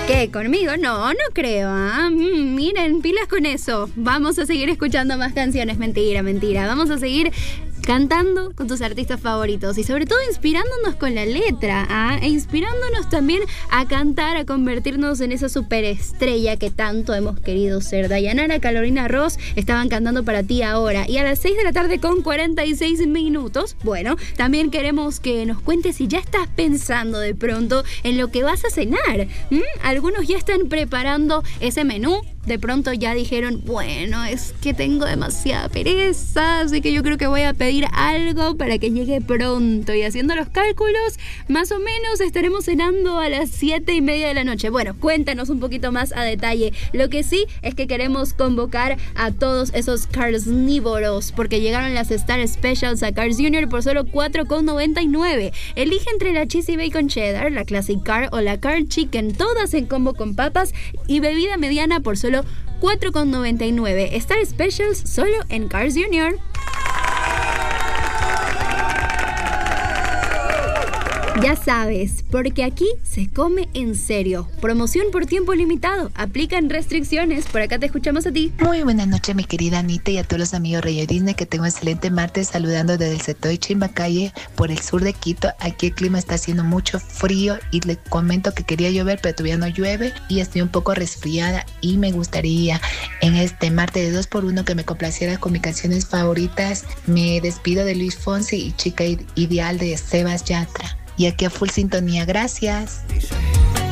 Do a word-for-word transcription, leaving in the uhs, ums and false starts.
¿Qué? ¿Conmigo? No, no creo. ¿Ah? Mm, miren, pilas con eso. Vamos a seguir escuchando más canciones. Mentira, mentira. Vamos a seguir cantando con tus artistas favoritos y sobre todo inspirándonos con la letra, ¿ah? E inspirándonos también a cantar, a convertirnos en esa superestrella que tanto hemos querido ser. Dayanara, Carolina Ross estaban cantando para ti ahora, y a las seis de la tarde con cuarenta y seis minutos, bueno, también queremos que nos cuentes si ya estás pensando de pronto en lo que vas a cenar. ¿Mm? Algunos ya están preparando ese menú. De pronto ya dijeron, bueno, es que tengo demasiada pereza, así que yo creo que voy a pedir algo para que llegue pronto. Y haciendo los cálculos, más o menos estaremos cenando a las siete y media de la noche. Bueno, cuéntanos un poquito más a detalle. Lo que sí es que queremos convocar a todos esos carnívoros, porque llegaron las Star Specials a Cars Junior por solo cuatro con noventa y nueve. Elige entre la Cheesy Bacon Cheddar, la Classic Car o la Car Chicken, todas en combo con papas y bebida mediana por solo cuatro con noventa y nueve. Star Specials solo en Cars Junior. Ya sabes, porque aquí se come en serio. Promoción por tiempo limitado. Aplican restricciones. Por acá te escuchamos a ti. Muy buenas noches, mi querida Anita, y a todos los amigos Rey Disney. Que tengo un excelente martes, saludando desde el sector de Chimbacalle, por el sur de Quito. Aquí el clima está haciendo mucho frío y le comento que quería llover, pero todavía no llueve y estoy un poco resfriada, y me gustaría en este martes de dos por uno que me complaciera con mis canciones favoritas. Me despido de Luis Fonsi y Chica Ideal de Sebas Yatra. Y aquí a full sintonía, gracias.